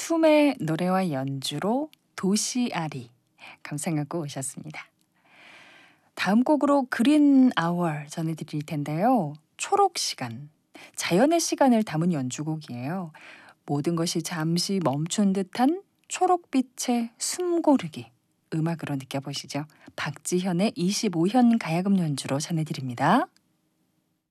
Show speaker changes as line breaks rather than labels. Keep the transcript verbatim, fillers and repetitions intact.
품의 노래와 연주로 도시아리 감상하고 오셨습니다. 다음 곡으로 그린 아워 전해드릴 텐데요. 초록 시간, 자연의 시간을 담은 연주곡이에요. 모든 것이 잠시 멈춘 듯한 초록빛의 숨고르기, 음악으로 느껴보시죠. 박지현의 이십오 현 가야금 연주로 전해드립니다.